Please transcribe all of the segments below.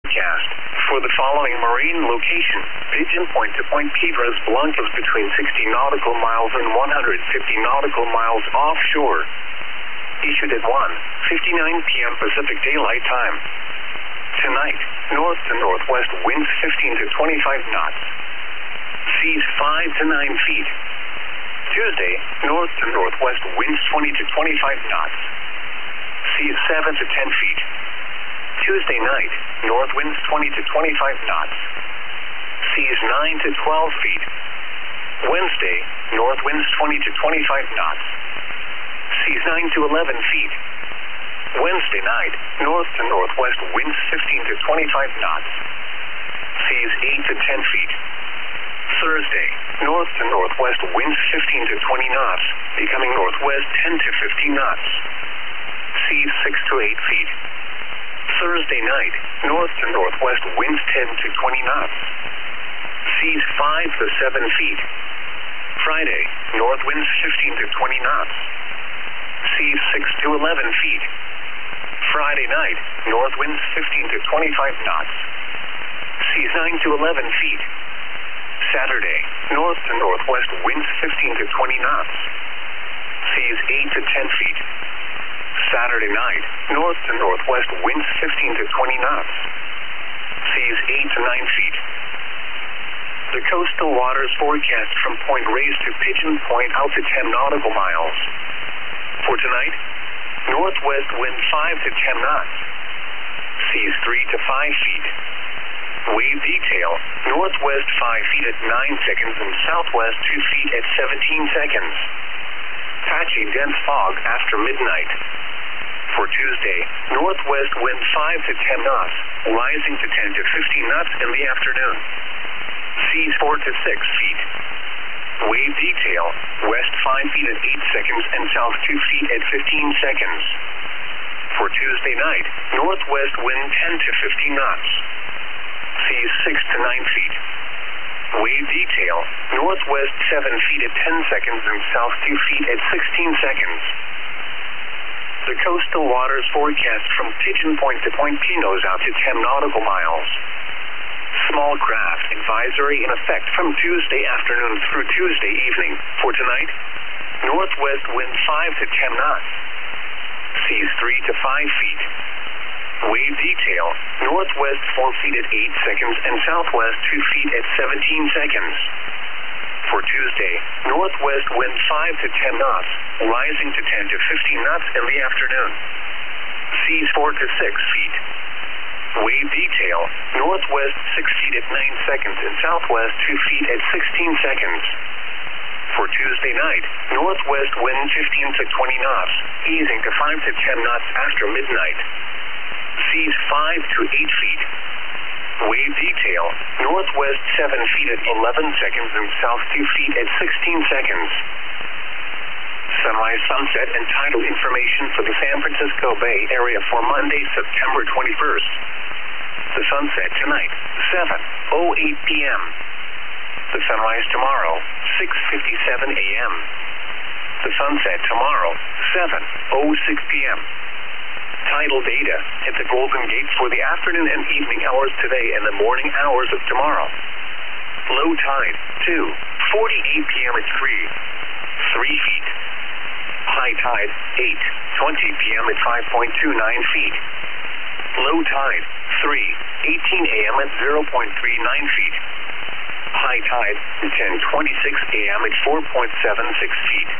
forecast. For the following marine location, Pigeon Point to Point Piedras Blancas between 60 nautical miles and 150 nautical miles offshore. Issued at 1:59 p.m. Pacific Daylight Time. Tonight, north to northwest winds 15 to 25 knots. Seas 5 to 9 feet. Tuesday, north to northwest winds 20 to 25 knots. Seas 7 to 10 feet. Tuesday night, north winds 20 to 25 knots. Seas 9 to 12 feet. Wednesday, north winds 20 to 25 knots. Seas 9 to 11 feet. Wednesday night, north to northwest winds 15 to 25 knots. Seas 8 to 10 feet. Thursday, north to northwest winds 15 to 20 knots, becoming northwest 10 to 15 knots. Seas 6 to 8 feet. Thursday night, north to northwest winds 10 to 20 knots. Seas 5 to 7 feet. Friday, north winds 15 to 20 knots. Seas 6 to 11 feet. Friday night, north winds 15 to 25 knots. Seas 9 to 11 feet. Saturday, north to northwest winds 15 to 20 knots. Seas 8 to 10 feet. Saturday night, north to northwest winds 15 to 20 knots. Seas 8 to 9 feet. The coastal waters forecast from Point Reyes to Pigeon Point out to 10 nautical miles. For tonight, northwest wind 5 to 10 knots. Seas 3 to 5 feet. Wave detail, northwest 5 feet at 9 seconds and southwest 2 feet at 17 seconds. Patchy dense fog after midnight. For Tuesday, northwest wind 5 to 10 knots, rising to 10 to 15 knots in the afternoon. Seas 4 to 6 feet. Wave detail, west 5 feet at 8 seconds and south 2 feet at 15 seconds. For Tuesday night, northwest wind 10 to 15 knots. Seas 6 to 9 feet. Wave detail, northwest 7 feet at 10 seconds and south 2 feet at 16 seconds. The coastal waters forecast from Pigeon Point to Point Pinos out to 10 nautical miles. Small craft advisory in effect from Tuesday afternoon through Tuesday evening. For tonight, northwest wind 5 to 10 knots. Seas 3 to 5 feet. Wave detail, northwest 4 feet at 8 seconds and southwest 2 feet at 17 seconds. For Tuesday, northwest wind 5 to 10 knots, rising to 10 to 15 knots in the afternoon. Seas 4 to 6 feet. Wave detail, northwest 6 feet at 9 seconds and southwest 2 feet at 16 seconds. For Tuesday night, northwest wind 15 to 20 knots, easing to 5 to 10 knots after midnight. Seas 5 to 8 feet. Wave detail, northwest 7 feet at 11 seconds and south 2 feet at 16 seconds. Sunrise, sunset, and tidal information for the San Francisco Bay Area for Monday, September 21st. The sunset tonight, 7:08 p.m. The sunrise tomorrow, 6:57 a.m. The sunset tomorrow, 7:06 p.m. Tidal data at the Golden Gate for the afternoon and evening hours today and the morning hours of tomorrow. Low tide, 2:48 p.m. at 3 feet. High tide, 8:20 p.m. at 5.29 feet. Low tide, 3:18 a.m. at 0.39 feet. High tide, 10:26 a.m. at 4.76 feet.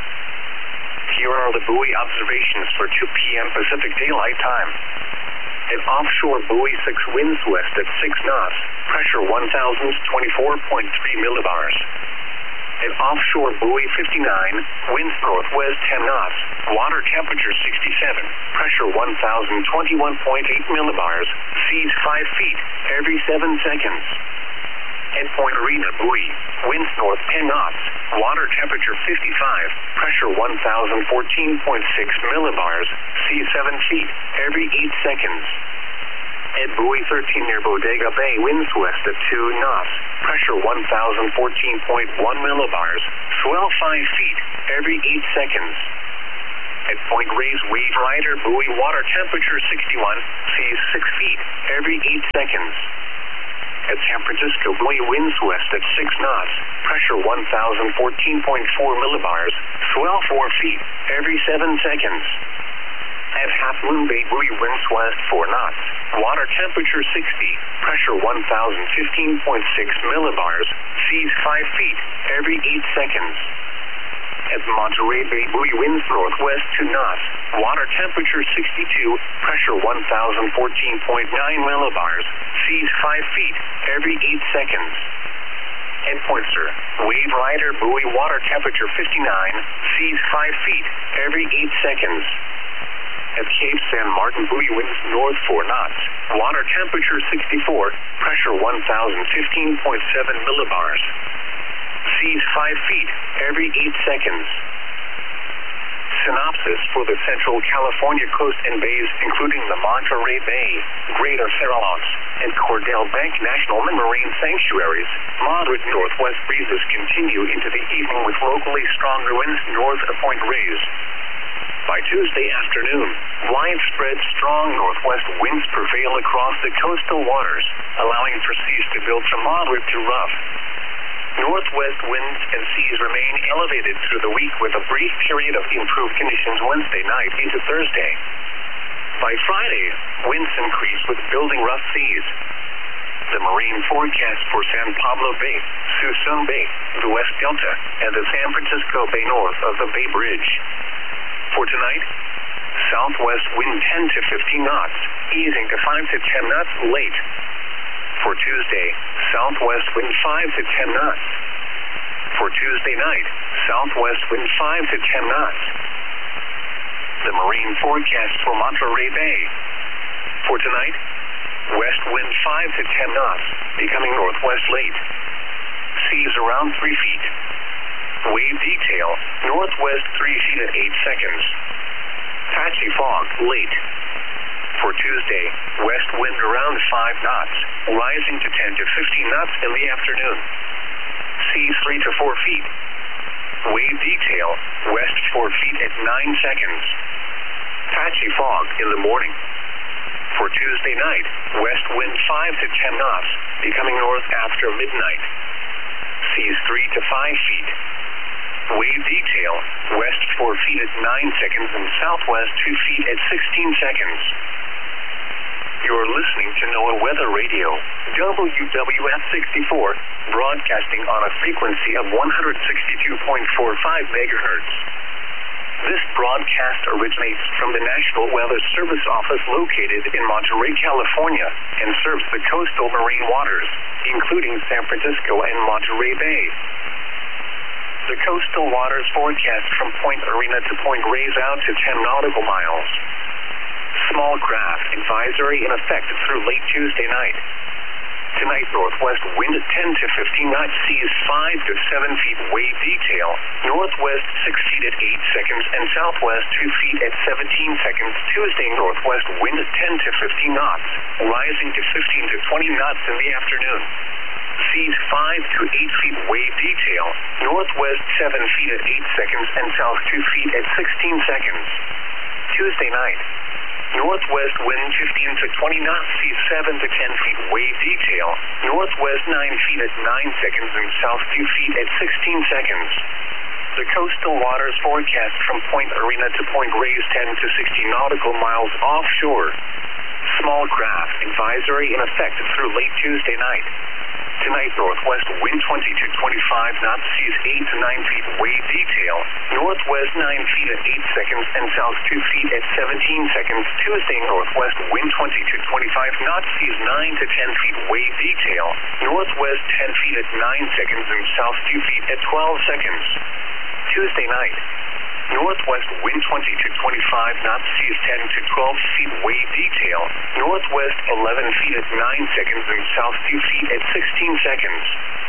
Here are the buoy observations for 2 p.m. Pacific Daylight Time. At offshore buoy 6 winds west at 6 knots, pressure 1,024.3 millibars. At offshore buoy 59, winds northwest 10 knots, water temperature 67, pressure 1,021.8 millibars, seas 5 feet every 7 seconds. At Point Arena buoy, winds north 10 knots, water temperature 55, pressure 1,014.6 millibars, seas 7 feet every 8 seconds. At buoy 13 near Bodega Bay, winds west at 2 knots, pressure 1,014.1 millibars, swell 5 feet every 8 seconds. At Point Reyes, wave rider buoy, water temperature 61, seas 6 feet every 8 seconds. At San Francisco, buoy, winds west at 6 knots, pressure 1014.4 millibars, swell 4 feet every 7 seconds. At Half Moon Bay, buoy, winds west 4 knots, water temperature 60, pressure 1015.6 millibars, seas 5 feet every 8 seconds. At Monterey Bay, buoy, winds northwest 2 knots, water temperature 62, pressure 1014.9 millibars, seas 5 feet every 8 seconds. At Poinsett, wave rider buoy, water temperature 59, seas 5 feet every 8 seconds. At Cape San Martin, buoy, winds north 4 knots, water temperature 64, pressure 1015.7 millibars, seas 5 feet every 8 seconds. Synopsis for the Central California coast and bays, including the Monterey Bay, Greater Farallones, and Cordell Bank National Marine Sanctuaries. Moderate northwest breezes continue into the evening with locally stronger winds north of Point Reyes. By Tuesday afternoon, widespread strong northwest winds prevail across the coastal waters, allowing for seas to build from moderate to rough. Northwest winds and seas remain elevated through the week, with a brief period of improved conditions Wednesday night into Thursday. By Friday, winds increase with building rough seas. The marine forecast for San Pablo Bay, Suisun Bay, the West Delta, and the San Francisco Bay north of the Bay Bridge. For tonight, southwest wind 10 to 15 knots, easing to 5 to 10 knots late. For Tuesday, southwest wind 5 to 10 knots. For Tuesday night, southwest wind 5 to 10 knots. The marine forecast for Monterey Bay. For tonight, west wind 5 to 10 knots, becoming northwest late. Seas around 3 feet. Wave detail, northwest 3 feet at 8 seconds. Patchy fog, late. For Tuesday, west wind around 5 knots, rising to 10 to 15 knots in the afternoon. Seas 3 to 4 feet. Wave detail, west 4 feet at 9 seconds. Patchy fog in the morning. For Tuesday night, west wind 5 to 10 knots, becoming north after midnight. Seas 3 to 5 feet. Wave detail, west 4 feet at 9 seconds and southwest 2 feet at 16 seconds. You're listening to NOAA Weather Radio, WWF 64, broadcasting on a frequency of 162.45 megahertz. This broadcast originates from the National Weather Service Office located in Monterey, California, and serves the coastal marine waters, including San Francisco and Monterey Bay. The coastal waters forecast from Point Arena to Point Reyes out to 10 nautical miles. Small craft advisory in effect through late Tuesday night. Tonight, northwest wind 10 to 15 knots, seas 5 to 7 feet, wave detail, northwest 6 feet at 8 seconds, and southwest 2 feet at 17 seconds. Tuesday, northwest wind 10 to 15 knots, rising to 15 to 20 knots in the afternoon. Seas 5 to 8 feet, wave detail, northwest 7 feet at 8 seconds, and south 2 feet at 16 seconds. Tuesday night, northwest wind 15 to 20 knots, seas 7 to 10 feet, wave detail, northwest 9 feet at 9 seconds, and south 2 feet at 16 seconds. The coastal waters forecast from Point Arena to Point Reyes 10 to 60 nautical miles offshore. Small craft advisory in effect through late Tuesday night. Tonight, northwest wind 20 to 25 knots, seas 8 to 9 feet, wave detail, northwest 9 feet at 8 seconds, and south 2 feet at 17 seconds. Tuesday, northwest wind 20 to 25 knots, seas 9 to 10 feet, wave detail, northwest 10 feet at 9 seconds, and south 2 feet at 12 seconds. Tuesday night, northwest wind 20 to 25 knots, seas 10 to 12 feet, wave detail, northwest 11 feet at 9 seconds, and south 2 feet at 16 seconds.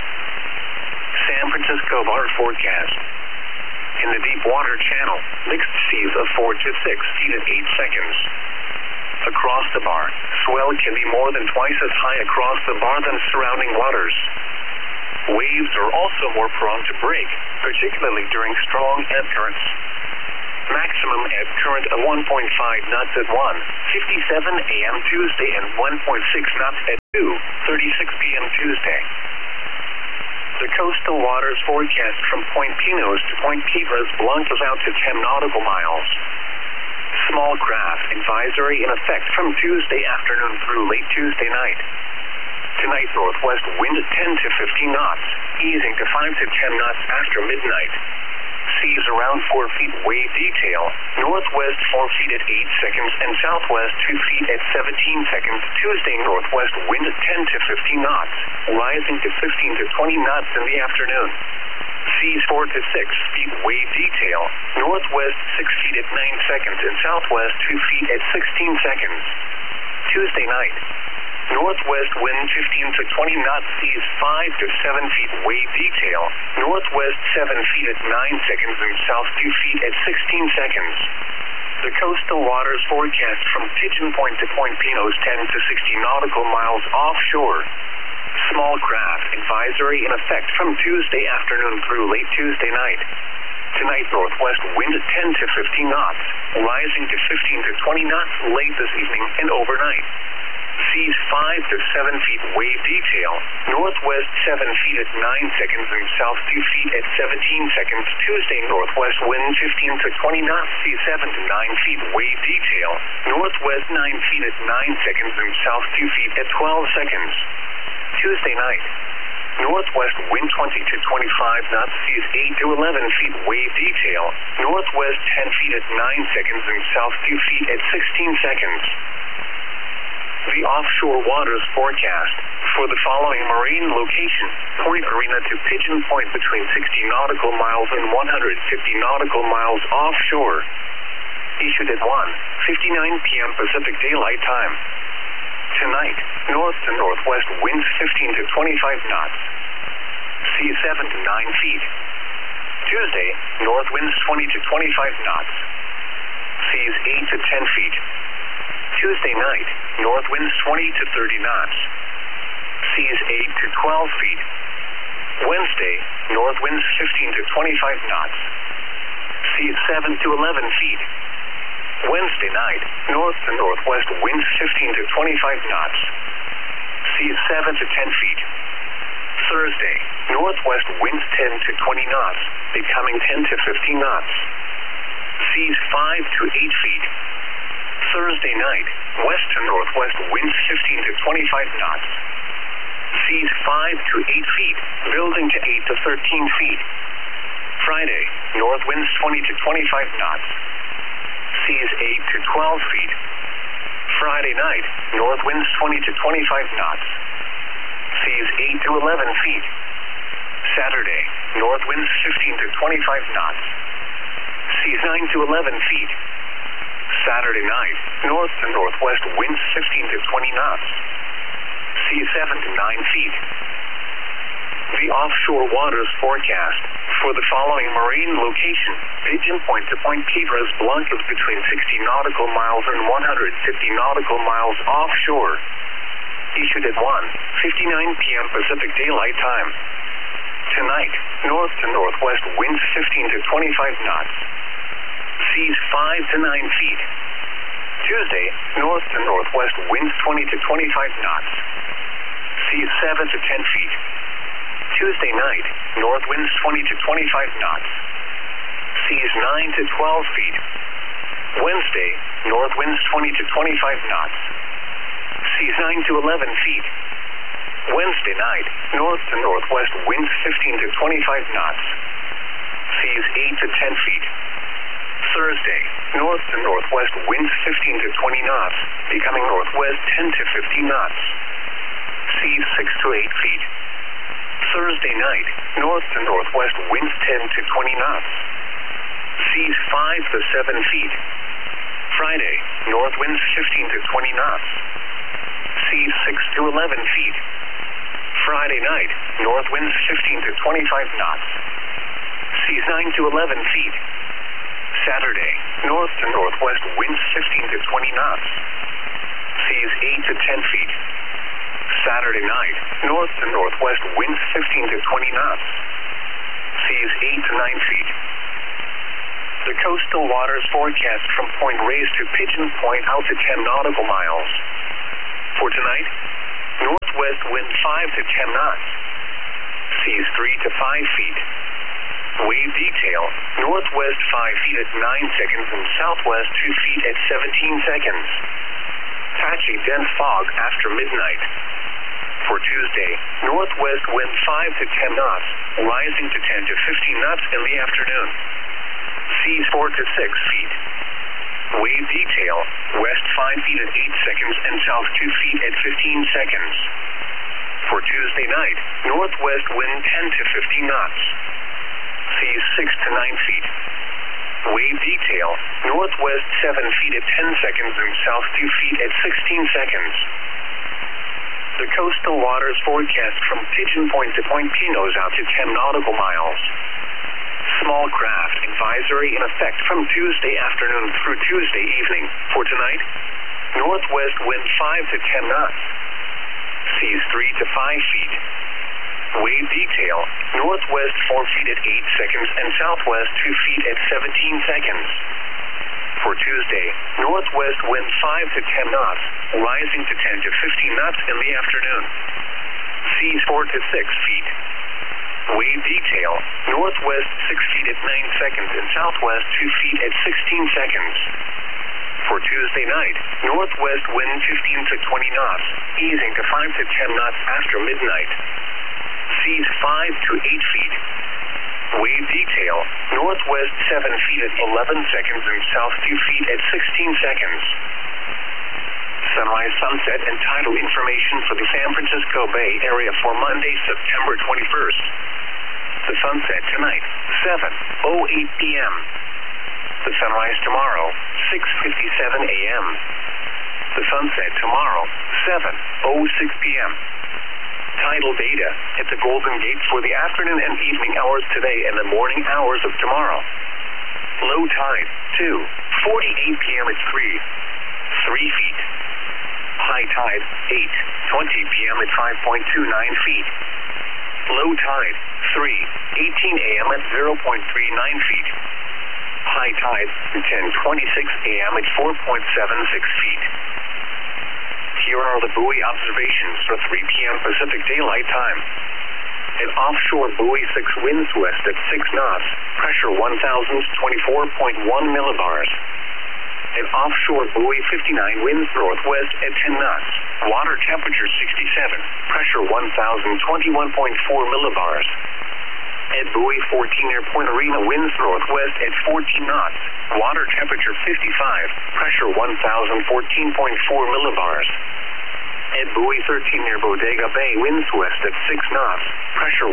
San Francisco bar forecast. In the deep water channel, mixed seas of 4 to 6 feet at 8 seconds. Across the bar, swell can be more than twice as high across the bar than surrounding waters. Waves are also more prone to break, particularly during strong ebb currents. Maximum ebb current of 1.5 knots at 1:57 a.m. Tuesday and 1.6 knots at 2:36 p.m. Tuesday. The coastal waters forecast from Point Pinos to Point Piedras Blancas out to 10 nautical miles. Small craft advisory in effect from Tuesday afternoon through late Tuesday night. Tonight, northwest wind 10 to 15 knots, easing to 5 to 10 knots after midnight. Seas around 4 feet wave detail, northwest 4 feet at 8 seconds and southwest 2 feet at 17 seconds. Tuesday, northwest wind 10 to 15 knots, rising to 15 to 20 knots in the afternoon. Seas 4 to 6 feet wave detail, northwest 6 feet at 9 seconds and southwest 2 feet at 16 seconds. Tuesday night, northwest wind 15 to 20 knots, seas 5 to 7 feet wave detail, northwest 7 feet at 9 seconds and south 2 feet at 16 seconds. The coastal waters forecast from Pigeon Point to Point Pinos 10 to 60 nautical miles offshore. Small craft advisory in effect from Tuesday afternoon through late Tuesday night. Tonight, northwest wind 10 to 15 knots, rising to 15 to 20 knots late this evening and overnight. Seas 5 to 7 feet wave detail, northwest 7 feet at 9 seconds and south 2 feet at 17 seconds. Tuesday, northwest wind 15 to 20 knots, seas 7 to 9 feet wave detail, northwest 9 feet at 9 seconds and south 2 feet at 12 seconds. Tuesday night, northwest wind 20 to 25 knots, seas 8 to 11 feet wave detail, northwest 10 feet at 9 seconds and south 2 feet at 16 seconds. The offshore waters forecast for the following marine location: Point Arena to Pigeon Point between 60 nautical miles and 150 nautical miles offshore. Issued at 1:59 p.m. Pacific Daylight Time. Tonight, north to northwest winds 15 to 25 knots. Seas 7 to 9 feet. Tuesday, north winds 20 to 25 knots. Seas 8 to 10 feet. Tuesday night, north winds 20 to 30 knots. Seas 8 to 12 feet. Wednesday, north winds 15 to 25 knots. Seas 7 to 11 feet. Wednesday night, north to northwest winds 15 to 25 knots. Seas 7 to 10 feet. Thursday, northwest winds 10 to 20 knots, becoming 10 to 15 knots. Seas 5 to 8 feet. Thursday night, west to northwest winds 15 to 25 knots. Seas 5 to 8 feet, building to 8 to 13 feet. Friday, north winds 20 to 25 knots. Seas 8 to 12 feet. Friday night, north winds 20 to 25 knots. Seas 8 to 11 feet. Saturday, north winds 15 to 25 knots. Seas 9 to 11 feet. Saturday night, north to northwest winds 15 to 20 knots. Seas 7 to 9 feet. The offshore waters forecast for the following marine location: Pigeon Point to Point Piedras Blancas between 60 nautical miles and 150 nautical miles offshore. Issued at 1:59 p.m. Pacific Daylight Time. Tonight, north to northwest winds 15 to 25 knots. Seas 5 to 9 feet. Tuesday, north to northwest winds 20 to 25 knots. Seas 7 to 10 feet. Tuesday night, north winds 20 to 25 knots. Seas 9 to 12 feet. Wednesday, north winds 20 to 25 knots. Seas 9 to 11 feet. Wednesday night, north to northwest winds 15 to 25 knots. Seas 8 to 10 feet. Thursday, north to northwest winds 15 to 20 knots, becoming northwest 10 to 15 knots. Seas 6 to 8 feet. Thursday night, north to northwest winds 10 to 20 knots. Seas 5 to 7 feet. Friday, north winds 15 to 20 knots. Seas 6 to 11 feet. Friday night, north winds 15 to 25 knots. Seas 9 to 11 feet. Saturday, north to northwest winds 15 to 20 knots. Seas 8 to 10 feet. Saturday night, north to northwest winds 15 to 20 knots. Seas 8 to 9 feet. The coastal waters forecast from Point Reyes to Pigeon Point out to 10 nautical miles. For tonight, northwest wind 5 to 10 knots. Seas 3 to 5 feet. Wave detail, northwest 5 feet at 9 seconds and southwest 2 feet at 17 seconds. Patchy dense fog after midnight. For Tuesday, northwest wind 5 to 10 knots, rising to 10 to 15 knots in the afternoon. Seas 4 to 6 feet. Wave detail, west 5 feet at 8 seconds and south 2 feet at 15 seconds. For Tuesday night, northwest wind 10 to 15 knots. Seas 6 to 9 feet. Wave detail, northwest 7 feet at 10 seconds and south 2 feet at 16 seconds. The coastal waters forecast from Pigeon Point to Point Pinos out to 10 nautical miles. Small craft advisory in effect from Tuesday afternoon through Tuesday evening. For tonight, northwest wind 5 to 10 knots. Seas 3 to 5 feet. Wave detail, northwest 4 feet at 8 seconds and southwest 2 feet at 17 seconds. For Tuesday, northwest wind 5 to 10 knots, rising to 10 to 15 knots in the afternoon. Seas 4 to 6 feet. Wave detail, northwest 6 feet at 9 seconds and southwest 2 feet at 16 seconds. For Tuesday night, northwest wind 15 to 20 knots, easing to 5 to 10 knots after midnight. Seas 5 to 8 feet. Wave detail, northwest 7 feet at 11 seconds and south 2 feet at 16 seconds. Sunrise, sunset, and tidal information for the San Francisco Bay Area for Monday, September 21st. The sunset tonight, 7:08 p.m. The sunrise tomorrow, 6:57 a.m. The sunset tomorrow, 7:06 p.m. Tidal data at the Golden Gate for the afternoon and evening hours today and the morning hours of tomorrow. Low tide, 2:48 p.m. at 3 feet. High tide, 8:20 p.m. at 5.29 feet. Low tide, 3:18 a.m. at 0.39 feet. High tide, 10:26 a.m. at 4.76 feet. Here are the buoy observations for 3 p.m. Pacific Daylight Time. An offshore buoy 6 winds west at 6 knots, pressure 1,024.1 millibars. An offshore buoy 59 winds northwest at 10 knots, water temperature 67, pressure 1,021.4 millibars. At buoy 14 near Point Arena winds northwest at 14 knots, water temperature 55, pressure 1,014.4 millibars. At buoy 13 near Bodega Bay winds west at 6 knots, pressure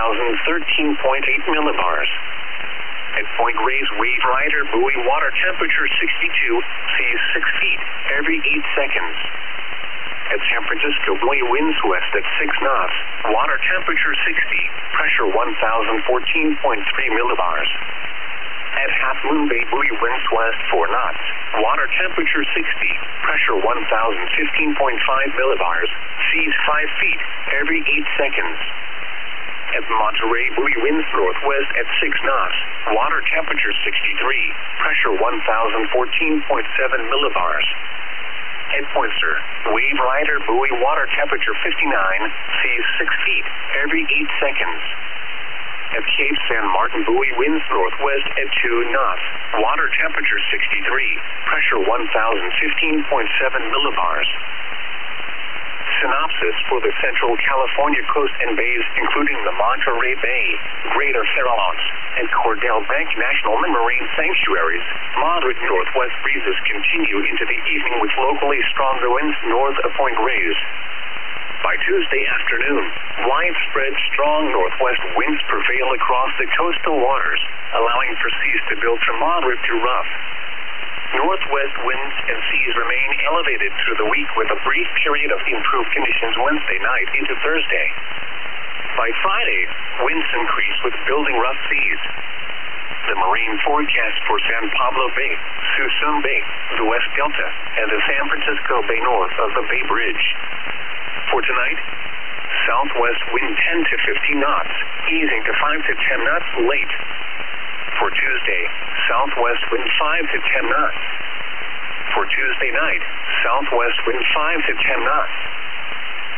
1,013.8 millibars. At Point Reyes Wave Rider buoy water temperature 62, seas 6 feet every 8 seconds. At San Francisco buoy winds west at 6 knots, water temperature 60, pressure 1,014.3 millibars. At Half Moon Bay buoy winds west 4 knots, water temperature 60, pressure 1,015.5 millibars, seas 5 feet every 8 seconds. At Monterey buoy winds northwest at 6 knots, water temperature 63, pressure 1,014.7 millibars. At Pointer, Wave Rider buoy water temperature 59, seas 6 feet every 8 seconds. At Cape San Martin buoy winds northwest at 2 knots, water temperature 63, pressure 1,015.7 millibars. Synopsis for the Central California coast and bays, including the Monterey Bay, Greater Farallones, and Cordell Bank National Marine Sanctuaries. Moderate northwest breezes continue into the evening with locally stronger winds north of Point Reyes. By Tuesday afternoon, widespread strong northwest winds prevail across the coastal waters, allowing for seas to build from moderate to rough. Northwest winds and seas remain elevated through the week with a brief period of improved conditions Wednesday night into Thursday. By Friday, winds increase with building rough seas. The marine forecast for San Pablo Bay, Suisun Bay, the West Delta, and the San Francisco Bay north of the Bay Bridge. For tonight, southwest wind 10 to 15 knots, easing to 5 to 10 knots late. For Tuesday, southwest wind 5 to 10 knots. For Tuesday night, southwest wind 5 to 10 knots.